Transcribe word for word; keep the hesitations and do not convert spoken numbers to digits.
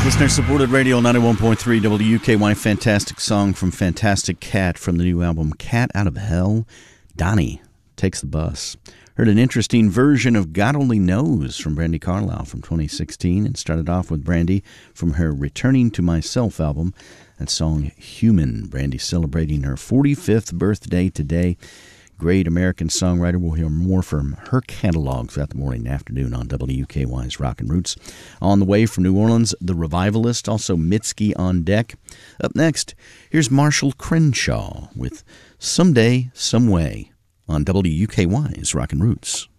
Listener-supported radio, ninety-one point three W U K Y. Fantastic song from Fantastic Cat from the new album Cat Out of Hell. Donnie Takes the Bus. Heard an interesting version of God Only Knows from Brandi Carlile from twenty sixteen, and started off with Brandi from her Returning to Myself album. That song, Human. Brandi celebrating her forty-fifth birthday today. Great American songwriter. We'll hear more from her catalog throughout the morning and afternoon on W U K Y's Rockin' Roots. On the way from New Orleans, The Revivalist, also Mitski on deck. Up next, here's Marshall Crenshaw with Someday, Some Way on W U K Y's Rockin' Roots.